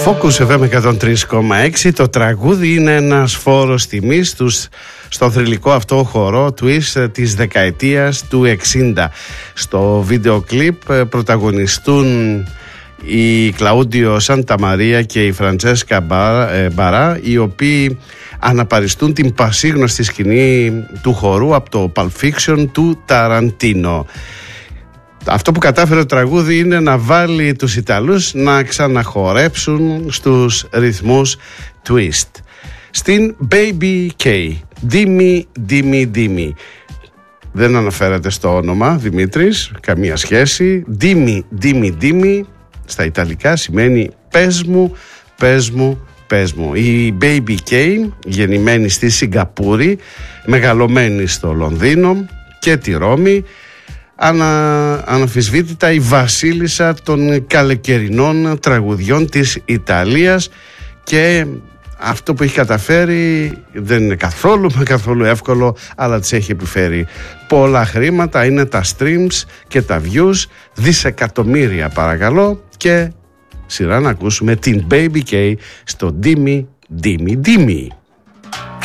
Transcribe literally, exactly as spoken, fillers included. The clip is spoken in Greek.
Focus εφ εμ εκατόν τρία κόμμα έξι. Το τραγούδι είναι ένας φόρος τιμής τους στο θρυλικό αυτό χορό twist της δεκαετίας του εξήντα. Στο βίντεο κλιπ πρωταγωνιστούν η Κλαούντιο Σανταμαρία και η Φραντσέσκα Μπαρά, οι οποίοι αναπαριστούν την πασίγνωστη σκηνή του χορού από το Pulp Fiction του Ταραντίνο. Αυτό που κατάφερε το τραγούδι είναι να βάλει τους Ιταλούς να ξαναχορέψουν στους ρυθμούς twist. Στην Baby K, Dimmi Dimmi Dimmi. Δεν αναφέρεται στο όνομα Δημήτρης, καμία σχέση. Dimmi Dimmi Dimmi στα Ιταλικά σημαίνει πες μου, πες μου, πες μου. Η Baby K, γεννημένη στη Σιγκαπούρη, μεγαλωμένη στο Λονδίνο και τη Ρώμη, ανα, αναμφισβήτητα η βασίλισσα των καλοκαιρινών τραγουδιών της Ιταλίας, και αυτό που έχει καταφέρει δεν είναι καθόλου μα καθόλου εύκολο, αλλά της έχει επιφέρει πολλά χρήματα. Είναι τα streams και τα views, δισεκατομμύρια παρακαλώ, και σειρά να ακούσουμε την Baby K στο Dimmi Dimmi Dimmi.